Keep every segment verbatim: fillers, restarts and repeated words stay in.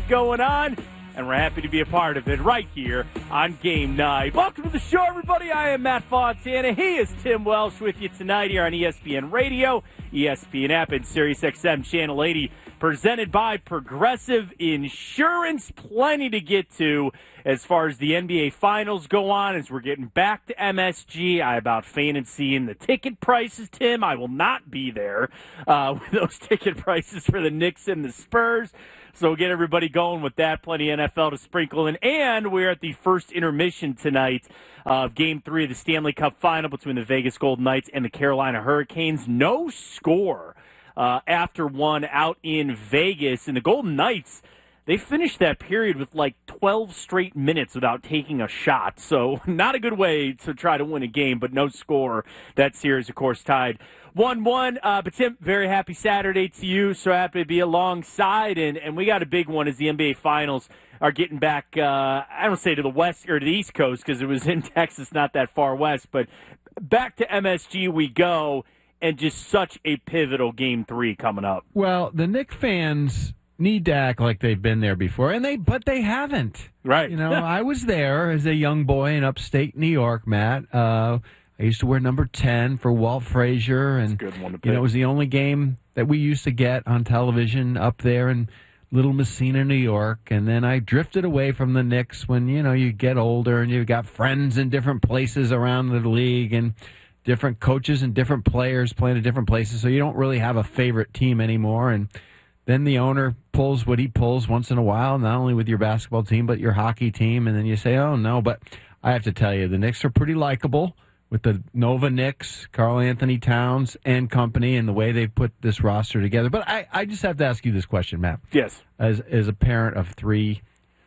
going on, and we're happy to be a part of it right here on Game Night. Welcome to the show, everybody. I am Matt Fontana. He is Tim Welsh with you tonight here on E S P N Radio, E S P N app, and Sirius X M Channel eighty, presented by Progressive Insurance. Plenty to get to as far as the N B A Finals go on, as we're getting back to M S G. I about fainted seeing the ticket prices, Tim. I will not be there uh, with those ticket prices for the Knicks and the Spurs. So we'll get everybody going with that. Plenty of N F L to sprinkle in. And we're at the first intermission tonight of Game three of the Stanley Cup Final between the Vegas Golden Knights and the Carolina Hurricanes. No score uh, after one out in Vegas. And the Golden Knights, they finished that period with like twelve straight minutes without taking a shot. So not a good way to try to win a game, but no score. That series, of course, tied one one. Uh, but, Tim, very happy Saturday to you. So happy to be alongside. And, and we got a big one as the N B A Finals are getting back, uh, I don't say to the west or to the East Coast because it was in Texas, not that far west. But back to M S G we go, and just such a pivotal Game three coming up. Well, the Knicks fans need to act like they've been there before, and they but they haven't. Right. You know, I was there as a young boy in upstate New York, Matt. Uh, I used to wear number ten for Walt Frazier, and That's a good one to pick. You know, it was the only game that we used to get on television up there in Little Messina, New York. And then I drifted away from the Knicks when, you know, you get older and you've got friends in different places around the league and different coaches and different players playing at different places, so you don't really have a favorite team anymore. And then the owner pulls what he pulls once in a while, not only with your basketball team, but your hockey team. And then you say, oh, no. But I have to tell you, the Knicks are pretty likable with the Nova Knicks, Karl Anthony Towns and company, and the way they put this roster together. But I, I just have to ask you this question, Matt. Yes. As, as a parent of three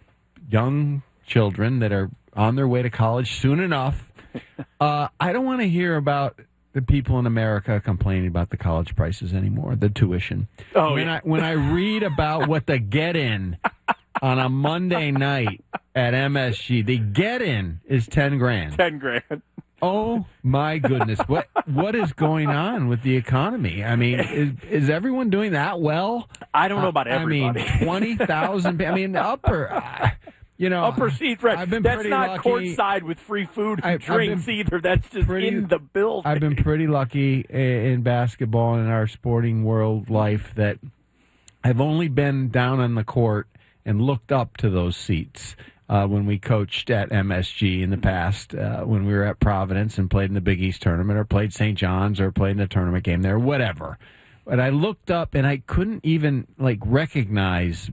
young children that are on their way to college soon enough, uh, I don't want to hear about the people in America complaining about the college prices anymore, the tuition. Oh, when yeah. I when I read about what the get-in on a Monday night at M S G, the get-in is ten grand. Ten grand. Oh my goodness! What what is going on with the economy? I mean, is is everyone doing that well? I don't know about uh, everybody. I mean, twenty thousand. I mean, upper. Uh, You know, upper seat, right? I've been That's pretty not lucky. courtside with free food and I, drinks either. That's just pretty, in the building. I've been pretty lucky in basketball and in our sporting world life that I've only been down on the court and looked up to those seats uh, when we coached at M S G in the past, uh, when we were at Providence and played in the Big East tournament or played Saint John's or played in a tournament game there, whatever. But I looked up, and I couldn't even, like, recognize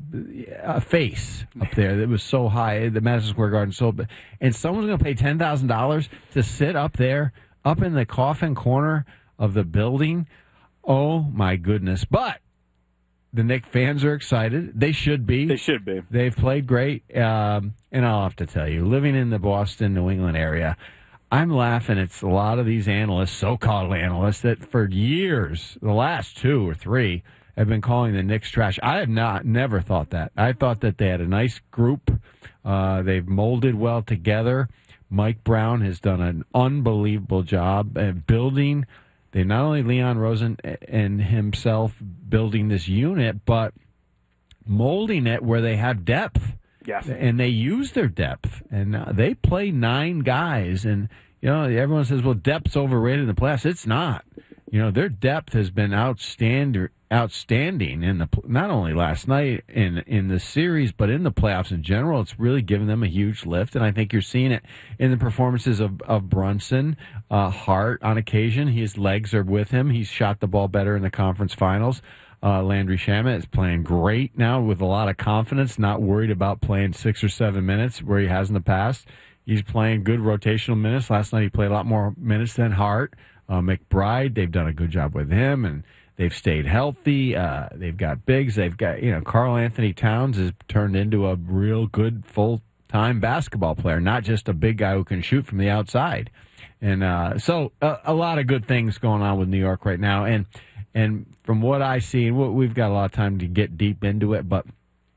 a face up there that was so high, the Madison Square Garden. So, and someone's going to pay ten thousand dollars to sit up there, up in the coffin corner of the building. Oh, my goodness. But the Knicks fans are excited. They should be. They should be. They've played great. Um, and I'll have to tell you, living in the Boston, New England area, I'm laughing at a lot of these analysts, so-called analysts, that for years, the last two or three, have been calling the Knicks trash. I have not, never thought that. I thought that they had a nice group. Uh, they've molded well together. Mike Brown has done an unbelievable job at building. They not only Leon Rosen and himself building this unit, but molding it where they have depth. Yes. And they use their depth. And uh, they play nine guys. And, you know, everyone says, well, depth's overrated in the playoffs. It's not. You know, their depth has been outstanding, outstanding in the not only last night in in the series, but in the playoffs in general. It's really given them a huge lift. And I think you're seeing it in the performances of, of Brunson, uh, Hart on occasion. His legs are with him. He's shot the ball better in the conference finals. Uh, Landry Shamet is playing great now with a lot of confidence, not worried about playing six or seven minutes where he has in the past. He's playing good rotational minutes. Last night he played a lot more minutes than Hart. Uh, McBride, they've done a good job with him, and they've stayed healthy. Uh, they've got bigs. They've got, you know, Karl Anthony Towns has turned into a real good full-time basketball player, not just a big guy who can shoot from the outside. And uh, so a, a lot of good things going on with New York right now. And And from what I see, and we've got a lot of time to get deep into it, but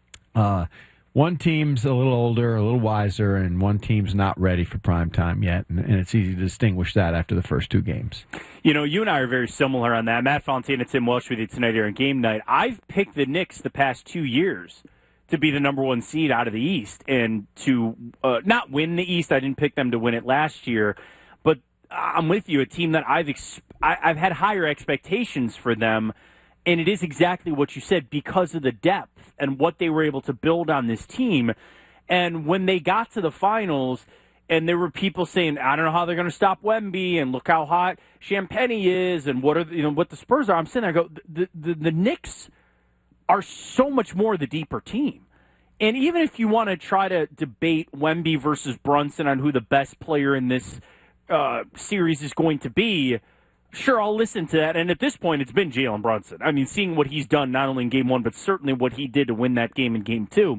uh, one team's a little older, a little wiser, and one team's not ready for prime time yet. And, and it's easy to distinguish that after the first two games. You know, you and I are very similar on that. Matt Fontana, Tim Welsh with you tonight here on Game Night. I've picked the Knicks the past two years to be the number one seed out of the East and to uh, not win the East. I didn't pick them to win it last year, but I'm with you. A team that I've ex- I, I've had higher expectations for them, and it is exactly what you said because of the depth and what they were able to build on this team. And when they got to the finals, and there were people saying, "I don't know how they're going to stop Wemby," and look how hot Champagne is, and what are the, you know what the Spurs are. I'm sitting there, I go, the, the the Knicks are so much more the deeper team. And even if you want to try to debate Wemby versus Brunson on who the best player in this uh, series is going to be, sure, I'll listen to that. And at this point, it's been Jalen Brunson. I mean, seeing what he's done not only in game one, but certainly what he did to win that game in game two,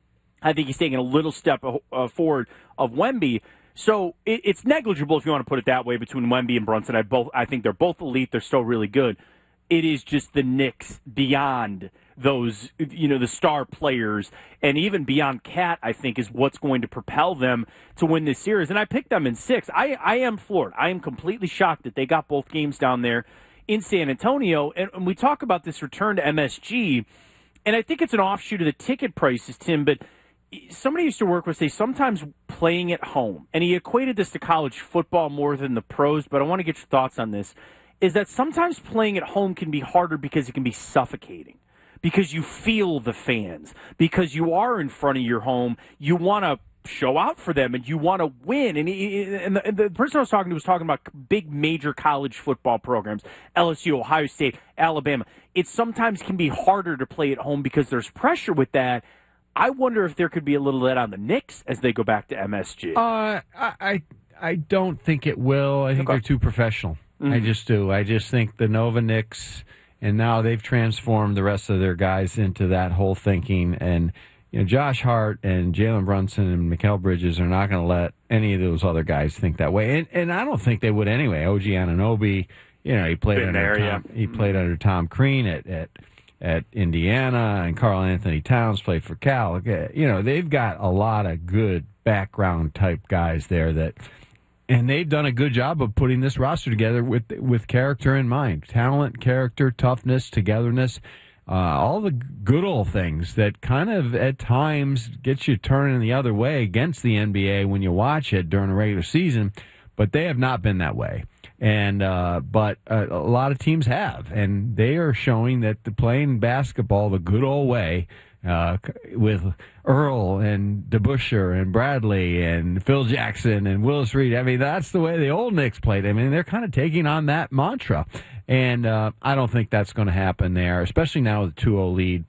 I think he's taking a little step uh, forward of Wemby. So it, it's negligible, if you want to put it that way, between Wemby and Brunson. I both I think they're both elite. They're still really good. It is just the Knicks beyond those, you know, the star players, and even beyond Cat, I think, is what's going to propel them to win this series. And I picked them in six. I, I am floored. I am completely shocked that they got both games down there in San Antonio. And, and we talk about this return to M S G, and I think it's an offshoot of the ticket prices, Tim, but somebody used to work with say sometimes playing at home, and he equated this to college football more than the pros, but I want to get your thoughts on this, is that sometimes playing at home can be harder because it can be suffocating, because you feel the fans, because you are in front of your home, you want to show out for them, and you want to win. And, he, and, the, and the person I was talking to was talking about big major college football programs, L S U, Ohio State, Alabama. It sometimes can be harder to play at home because there's pressure with that. I wonder if there could be a little let on the Knicks as they go back to M S G. Uh, I I don't think it will. I think okay. they're too professional. Mm-hmm. I just do. I just think the Nova Knicks, and now they've transformed the rest of their guys into that whole thinking. And you know, Josh Hart and Jalen Brunson and Mikal Bridges are not going to let any of those other guys think that way. And and I don't think they would anyway. O G Anunoby, you know, he played Been under there, Tom, yeah. he played under Tom Crean at at. at Indiana, and Karl Anthony Towns played for Cal. You know, they've got a lot of good background type guys there that, and they've done a good job of putting this roster together with with character in mind. Talent, character, toughness, togetherness, uh, all the good old things that kind of at times get you turning the other way against the N B A when you watch it during the regular season, but they have not been that way. And uh, but uh, a lot of teams have, and they are showing that the playing basketball the good old way uh, with Earl and DeBusschere and Bradley and Phil Jackson and Willis Reed. I mean, that's the way the old Knicks played. I mean, they're kind of taking on that mantra, and uh, I don't think that's going to happen there, especially now with a two oh lead.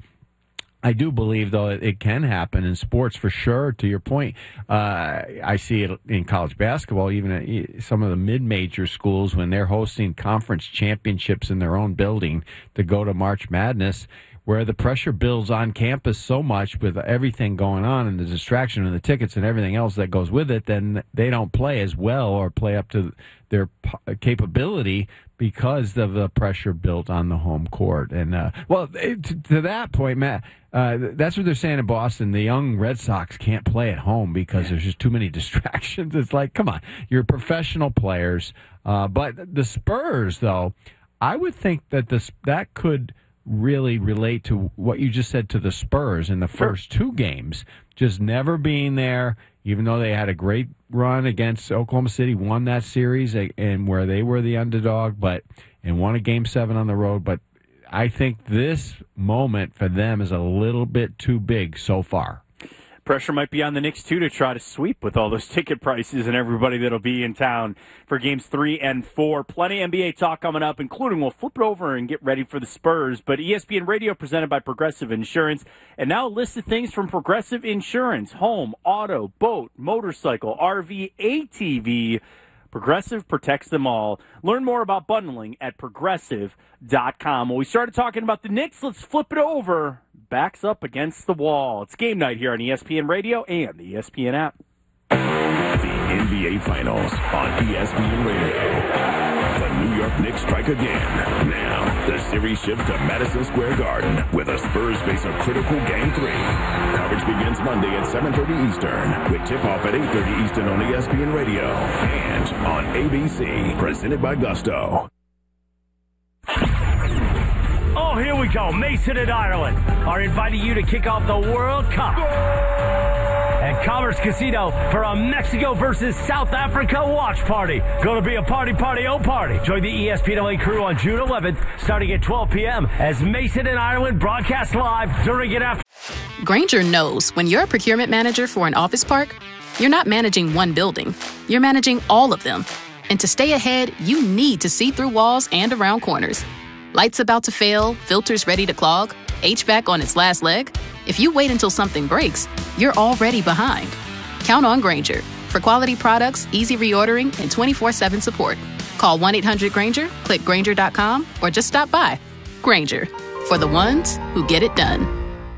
I do believe, though, it can happen in sports for sure. To your point, uh, I see it in college basketball, even at some of the mid-major schools when they're hosting conference championships in their own building to go to March Madness, where the pressure builds on campus so much with everything going on and the distraction and the tickets and everything else that goes with it, then they don't play as well or play up to their capability because of the pressure built on the home court. And, uh, well, to, to that point, Matt, uh, that's what they're saying in Boston. The young Red Sox can't play at home because there's just too many distractions. It's like, come on, you're professional players. Uh, but the Spurs, though, I would think that this that could really relate to what you just said to the Spurs in the first two games, just never being there, even though they had a great run against Oklahoma City, won that series, and where they were the underdog, but and won a game seven on the road. But I think this moment for them is a little bit too big so far. Pressure might be on the Knicks, too, to try to sweep with all those ticket prices and everybody that'll be in town for games three and four. Plenty of N B A talk coming up, including we'll flip it over and get ready for the Spurs. But E S P N Radio presented by Progressive Insurance. And now a list of things from Progressive Insurance. Home, auto, boat, motorcycle, R V, A T V. Progressive protects them all. Learn more about bundling at progressive dot com. When we started talking about the Knicks, let's flip it over. Backs up against the wall. It's game night here on E S P N Radio and the E S P N app. The N B A Finals on E S P N Radio. The New York Knicks strike again. Now, the series shifts to Madison Square Garden, where the Spurs face a critical Game three. Coverage begins Monday at seven thirty Eastern, with tip-off at eight thirty Eastern on E S P N Radio and on A B C, presented by Gusto. Oh, here we go. Mason and Ireland are inviting you to kick off the World Cup at Commerce Casino for a Mexico versus South Africa watch party. Going to be a party, party, oh party. Join the E S P N L A crew on June eleventh, starting at twelve p.m. as Mason and Ireland broadcast live during and after. Grainger knows when you're a procurement manager for an office park, you're not managing one building. You're managing all of them. And to stay ahead, you need to see through walls and around corners. Lights about to fail, filters ready to clog, H V A C on its last leg. If you wait until something breaks, you're already behind. Count on Grainger for quality products, easy reordering, and twenty-four seven support. Call one eight hundred Grainger, click Grainger dot com, or just stop by. Grainger, for the ones who get it done.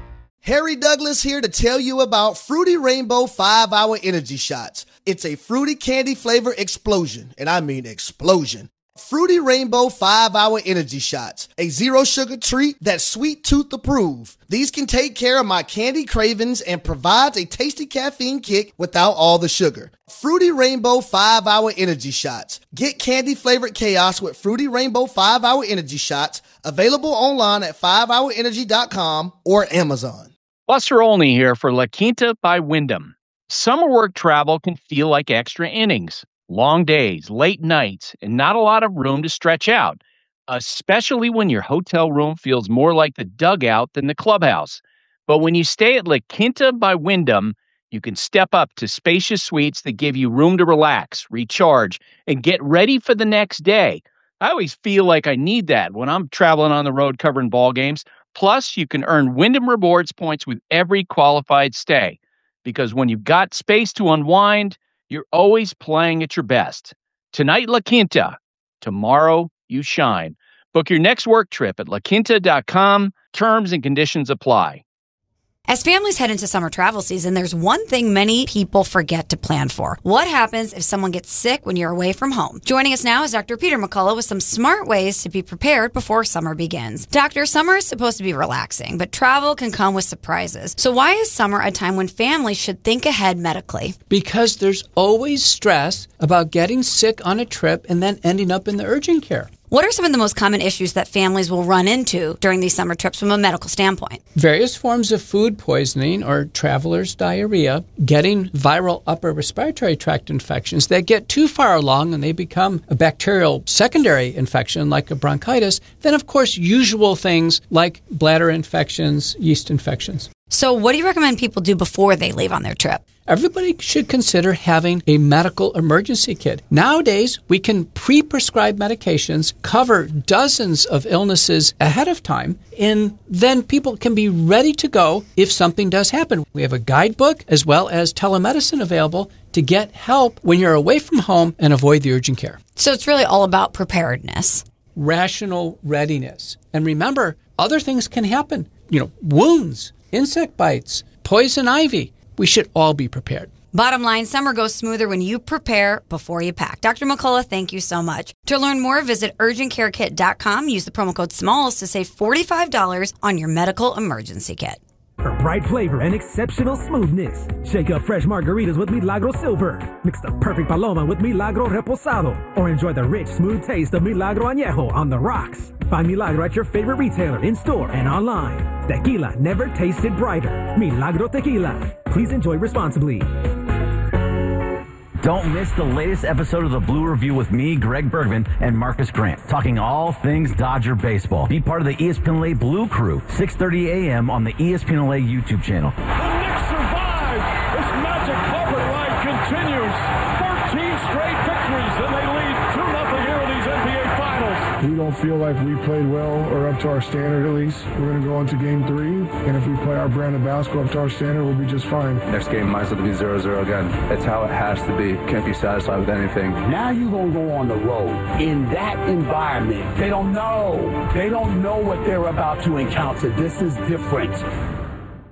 Harry Douglas here to tell you about Fruity Rainbow five hour Energy Shots. It's a fruity candy flavor explosion, and I mean explosion. Fruity Rainbow five hour Energy Shots, a zero sugar treat that's sweet tooth approved. These can take care of my candy cravings and provides a tasty caffeine kick without all the sugar. Fruity Rainbow five hour Energy Shots. Get candy flavored chaos with Fruity Rainbow five hour Energy Shots, available online at five hour energy dot com or Amazon. Buster Olney here for La Quinta by Wyndham. Summer work travel can feel like extra innings. Long days, late nights, and not a lot of room to stretch out, especially when your hotel room feels more like the dugout than the clubhouse. But when you stay at La Quinta by Wyndham, you can step up to spacious suites that give you room to relax, recharge, and get ready for the next day. I always feel like I need that when I'm traveling on the road covering ball games. Plus, you can earn Wyndham Rewards points with every qualified stay. Because when you've got space to unwind, you're always playing at your best. Tonight, La Quinta. Tomorrow, you shine. Book your next work trip at la quinta dot com. Terms and conditions apply. As families head into summer travel season, there's one thing many people forget to plan for. What happens if someone gets sick when you're away from home? Joining us now is Doctor Peter McCullough with some smart ways to be prepared before summer begins. Doctor, summer is supposed to be relaxing, but travel can come with surprises. So why is summer a time when families should think ahead medically? Because there's always stress about getting sick on a trip and then ending up in the urgent care. What are some of the most common issues that families will run into during these summer trips from a medical standpoint? Various forms of food poisoning or traveler's diarrhea, getting viral upper respiratory tract infections that get too far along and they become a bacterial secondary infection like a bronchitis. Then, of course, usual things like bladder infections, yeast infections. So what do you recommend people do before they leave on their trip? Everybody should consider having a medical emergency kit. Nowadays, we can pre-prescribe medications, cover dozens of illnesses ahead of time, and then people can be ready to go if something does happen. We have a guidebook as well as telemedicine available to get help when you're away from home and avoid the urgent care. So it's really all about preparedness. Rational readiness. And remember, other things can happen. You know, wounds, insect bites, poison ivy. We should all be prepared. Bottom line, summer goes smoother when you prepare before you pack. Doctor McCullough, thank you so much. To learn more, visit urgent care kit dot com. Use the promo code SMALLS to save forty-five dollars on your medical emergency kit. For bright flavor and exceptional smoothness, shake up fresh margaritas with Milagro Silver. Mix the perfect Paloma with Milagro Reposado. Or enjoy the rich, smooth taste of Milagro Añejo on the rocks. Find Milagro at your favorite retailer, in-store and online. Tequila never tasted brighter. Milagro Tequila. Please enjoy responsibly. Don't miss the latest episode of the Blue Review with me, Greg Bergman, and Marcus Grant, talking all things Dodger baseball. Be part of the E S P N L A Blue Crew, six thirty a.m. on the E S P N L A YouTube channel. The Knicks survive. This magic carpet ride continues. thirteen straight victories, and they lead two nothing here in these N B A Finals. We don't feel like we played well or up to our standard at least. We're going to go into game three, and if we play our brand of basketball up to our standard, we'll be just fine. Next game might as well be zero zero again. It's how it has to be. Can't be satisfied with anything. Now you're going to go on the road in that environment. They don't know. They don't know what they're about to encounter. This is different.